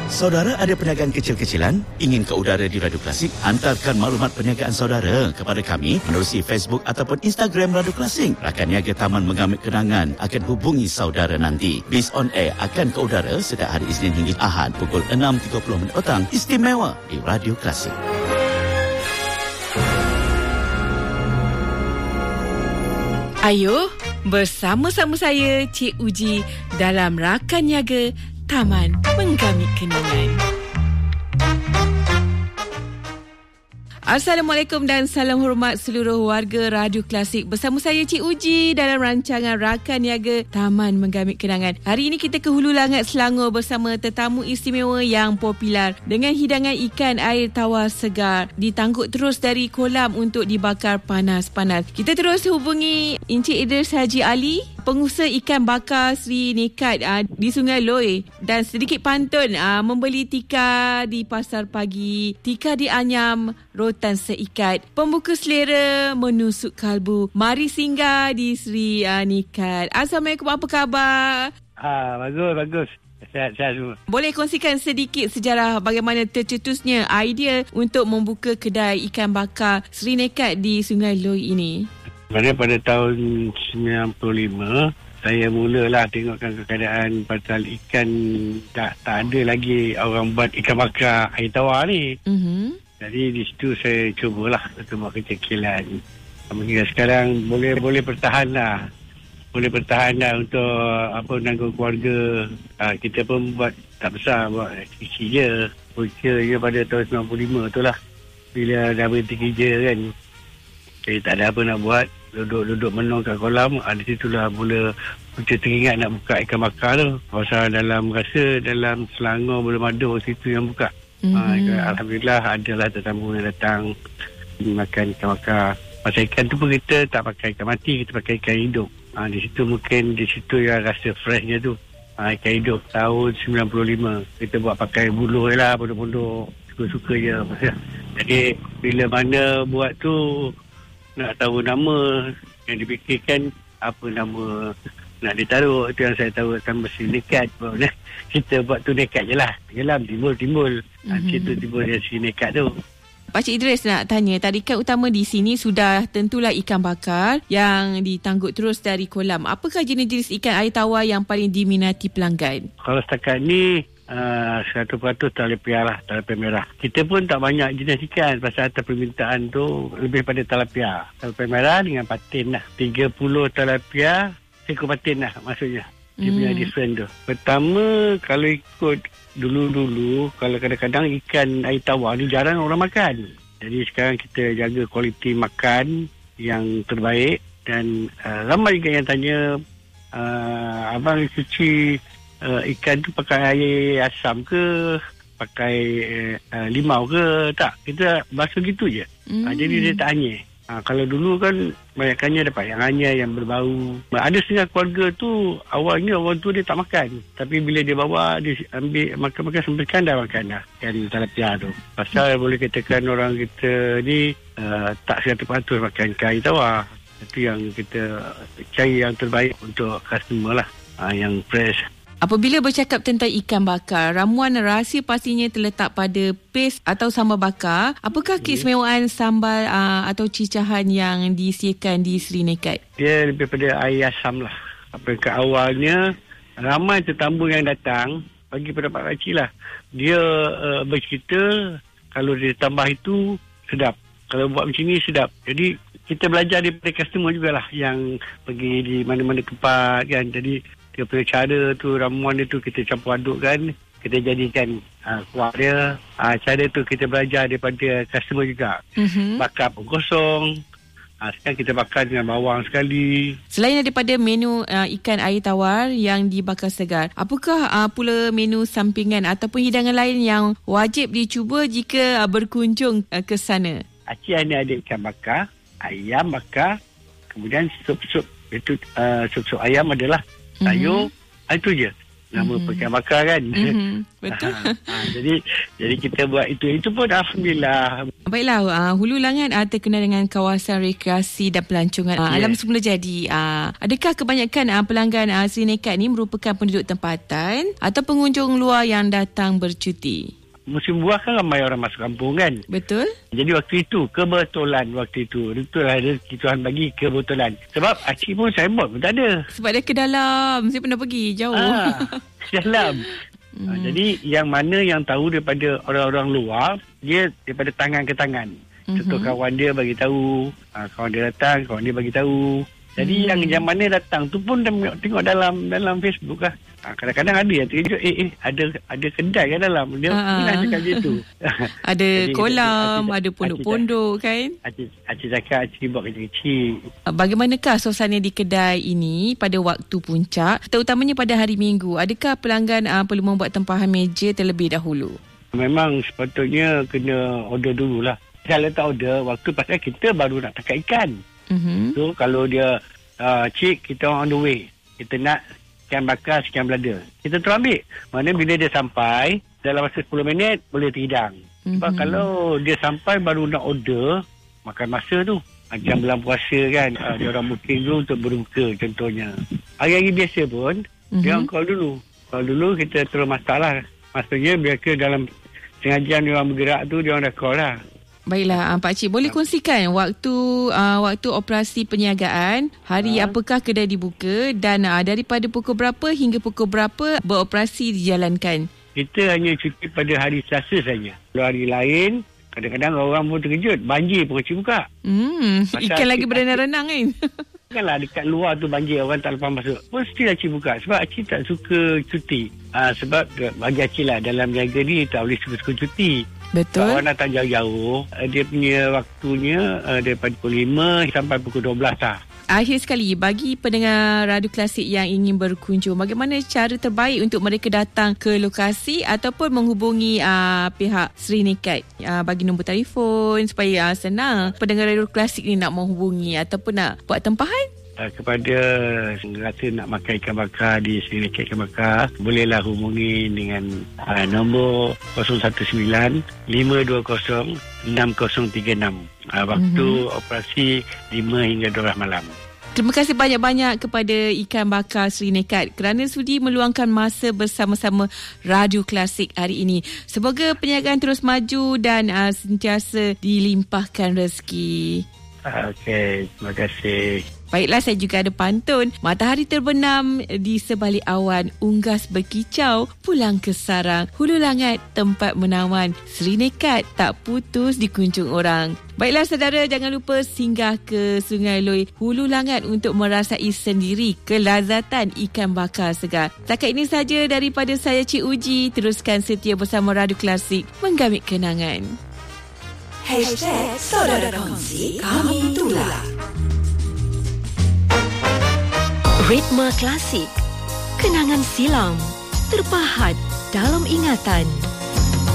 Saudara ada perniagaan kecil-kecilan? Ingin ke udara di Radio Klasik? Hantarkan maklumat perniagaan saudara kepada kami menerusi Facebook ataupun Instagram Radio Klasik. Rakan niaga Taman Mengamit Kenangan akan hubungi saudara nanti. Bis on Air akan ke udara setiap hari Isnin hingga Ahad pukul 6.30 petang. Istimewa di Radio Klasik. Ayo, bersama-sama saya, Cik Uji, dalam Rakan Niaga Taman Menggamit Kenangan. Assalamualaikum dan salam hormat seluruh warga Radio Klasik. Bersama saya Cik Uji dalam rancangan Rakan Niaga Taman Menggamit Kenangan. Hari ini kita ke Hulu Langat Selangor bersama tetamu istimewa yang popular dengan hidangan ikan air tawar segar ditangguh terus dari kolam untuk dibakar panas-panas. Kita terus hubungi Encik Idris Haji Ali, pengusaha ikan bakar Sri Nekat di Sungai Loy, dan sedikit pantun membeli tikar di pasar pagi, tikar dianyam, rotan seikat, pembuka selera, menusuk kalbu. Mari singgah di Sri Nekat. Assalamualaikum, apa khabar? Bagus. Sihat semua. Boleh kongsikan sedikit sejarah bagaimana tercetusnya idea untuk membuka kedai ikan bakar Sri Nekat di Sungai Loy ini? Pada tahun 95, saya mulalah tengokkan keadaan pasal ikan tak ada lagi orang buat ikan bakar air tawar ni. Jadi di situ saya cubalah untuk buat kecil-kecilan. Hingga sekarang boleh bertahan lah. Boleh bertahan lah untuk menanggung keluarga. Kita pun buat tak besar, buat kecil je. Punca je pada tahun 95 tu lah. Bila dah berhenti kerja kan. Jadi tak ada apa nak buat. Duduk menong kat kolam. Di situlah mula punca teringat nak buka ikan bakar tu. Pasal dalam Selangor belum ada waktu situ yang buka. Alhamdulillah adalah tetamu yang datang makan ikan bakar. Pasal ikan tu pun kita tak pakai ikan mati, kita pakai ikan hidup. Di situ yang rasa freshnya tu. Ikan hidup tahun 95. Kita buat pakai buluh je lah, buluh-buluh. Suka-suka je. Jadi bila mana buat tu, nak tahu nama yang dipikirkan, apa nama nak ditaruh. Itu yang saya tahu akan mesti Nekat. Kita buat tu Nekat je lah. Yelah, timbul. Situ timbul dia si Nekat tu. Pakcik Idris nak tanya, tarikan utama di sini sudah tentulah ikan bakar yang ditangguh terus dari kolam. Apakah jenis-jenis ikan air tawar yang paling diminati pelanggan? Kalau setakat ni 100% talapia lah, talapia merah. Kita pun tak banyak jenis ikan pasal atas permintaan tu lebih pada talapia. Talapia merah dengan patin lah. 30 talapia, seekor patin lah maksudnya. Dia punya different tu. Pertama, kalau ikut dulu-dulu, kalau kadang-kadang ikan air tawar ni jarang orang makan. Jadi sekarang kita jaga kualiti makan yang terbaik. Dan ramai juga yang tanya, abang cuci ikan tu pakai air asam ke, pakai limau ke? Tak, kita basuh gitu je. Jadi dia tak anyir. Kalau dulu kan banyakkannya dapat yang anyir, yang berbau. Ada setengah keluarga tu awalnya orang tu dia tak makan, tapi bila dia bawa, dia ambil makan sampai dah makan dah ikan talapia tu. Pasal boleh katakan orang kita ni tak 100% makan ikan air tawar. Itu yang kita cari yang terbaik untuk customer lah, yang fresh. Apabila bercakap tentang ikan bakar, ramuan rahsia pastinya terletak pada paste atau sambal bakar. Apakah keistimewaan sambal atau cicahan yang disediakan di Sri Nekat? Dia lebih pada air asam lah. Ke awalnya, ramai tetamu yang datang, bagi pendapat pakcik lah. Dia bercerita, kalau dia tambah itu, sedap. Kalau buat macam ni, sedap. Jadi, kita belajar daripada customer jugalah yang pergi di mana-mana tempat kan. Jadi, dia punya cara tu, ramuan dia tu kita campur aduk kan, kita jadikan kuah dia. Cara tu kita belajar daripada customer juga. Bakar pun kosong. Sekarang kita bakar dengan bawang sekali. Selain daripada menu ikan air tawar yang dibakar segar, apakah pula menu sampingan ataupun hidangan lain yang wajib dicuba jika berkunjung ke sana? Acik ni ada ikan bakar, ayam bakar, kemudian sup-sup. Itu sup-sup ayam adalah sayur, itu je. nama ikan bakar kan. Betul. Jadi kita buat itu pun alhamdulillah. Baiklah, Hulu Langat terkenal dengan kawasan rekreasi dan pelancongan alam semula jadi. Adakah kebanyakan pelanggan Sri Nekat ni merupakan penduduk tempatan atau pengunjung luar yang datang bercuti? Musim buah kan ramai orang masuk kampung kan. Betul. Jadi waktu itu kebetulan betul rezeki Tuhan bagi kebetulan. Sebab Acik pun saya buat pun tak ada. Sebab dia ke dalam. Saya pernah pergi jauh. Dalam. Jadi yang mana yang tahu daripada orang-orang luar, dia daripada tangan ke tangan. Contoh kawan dia bagi tahu, kawan dia datang, kawan dia bagi tahu. Jadi yang mana datang tu pun tengok dalam Facebook lah. Kadang-kadang ada yang terkejut, ada kedai kan dalam. Dia pernah cakap gitu. Ada kolam, ada pondok-pondok kan. Acik cakap, Acik buat kecil-kecil. Bagaimanakah suasana di kedai ini pada waktu puncak, terutamanya pada hari Minggu? Adakah pelanggan perlu membuat tempahan meja terlebih dahulu? Memang sepatutnya kena order dululah. Kalau tak order, waktu pasal kita baru nak tangkap ikan. So kalau dia cik, kita on the way, kita nak ikan bakar sekian belada, kita terus ambil. Mana bila dia sampai dalam masa 10 minit boleh terhidang. Sebab kalau dia sampai baru nak order, makan masa tu. Macam bulan puasa kan, dia orang booking dulu untuk berbuka contohnya. Hari-hari biasa pun dia orang call dulu kita terus masak lah. Maksudnya biarkan dalam setengah jam dia orang bergerak tu, dia orang dah call lah. Baiklah, Pak Cik, boleh kongsikan waktu operasi perniagaan, hari apakah kedai dibuka dan daripada pukul berapa hingga pukul berapa beroperasi dijalankan? Kita hanya cuti pada hari Selasa saja. Kalau hari lain, kadang-kadang orang pun terkejut, banjir pun Cik buka. Ikan lagi berenang-renang kan? Bukanlah dekat luar tu banjir, orang tak lepas masuk. Pun still Cik buka. Sebab Cik tak suka cuti. Sebab bagi Cik lah, dalam niaga ni tak boleh suka-suka cuti. Betul. Kalau orang datang jauh-jauh, dia punya waktunya daripada pukul 5 sampai pukul 12 lah. Akhir sekali, bagi pendengar Radio Klasik yang ingin berkunjung, bagaimana cara terbaik untuk mereka datang ke lokasi ataupun menghubungi pihak Sri Nekat? Bagi nombor telefon supaya senang pendengar Radio Klasik ni nak menghubungi ataupun nak buat tempahan? Kepada rasa nak makan ikan bakar di Sri Nekat Ikan Bakar, bolehlah hubungi dengan nombor 019-520-6036. Waktu operasi 5 hingga 12 malam. Terima kasih banyak-banyak kepada Ikan Bakar Sri Nekat kerana sudi meluangkan masa bersama-sama Radio Klasik hari ini. Semoga perniagaan terus maju dan sentiasa dilimpahkan rezeki. Okey, terima kasih. Baiklah, saya juga ada pantun. Matahari terbenam di sebalik awan, unggas berkicau, pulang ke sarang. Hulu Langat tempat menawan, Sri Nekat tak putus dikunjung orang. Baiklah saudara, jangan lupa singgah ke Sungai Loi, Hulu Langat untuk merasai sendiri kelazatan ikan bakar segar. Setakat ini saja daripada saya, Cik Uji. Teruskan setia bersama Radio Klasik, menggamit kenangan. #Saudara Kongsi, kami tular. Ritme Klasik, kenangan silam, terpahat dalam ingatan.